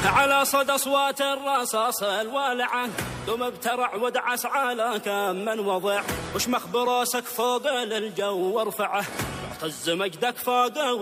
على صدى أصوات الرصاص الوالعة دم ابترع ودعس على كم من وضع وش مخبر راسك فوق للجو وارفعه يعتز مجدك فوق